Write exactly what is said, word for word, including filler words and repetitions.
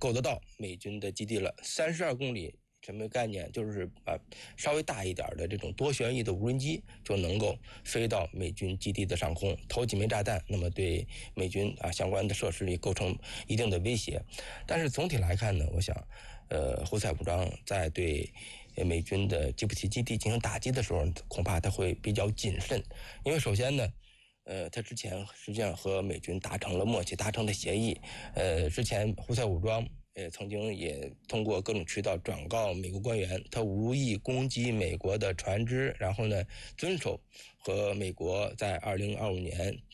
够得到美军的基地了。三十二公里什么概念？就是把稍微大一点的这种多旋翼的无人机就能够飞到美军基地的上空，投几枚炸弹，那么对美军啊相关的设施里构成一定的威胁。但是总体来看呢，我想，呃，胡塞武装在对美军的吉布提基地进行打击的时候，恐怕他会比较谨慎，因为首先呢。呃，他之前实际上和美军达成了默契，达成的协议。呃，之前胡塞武装呃曾经也通过各种渠道转告美国官员，他无意攻击美国的船只，然后呢遵守和美国在二零二五年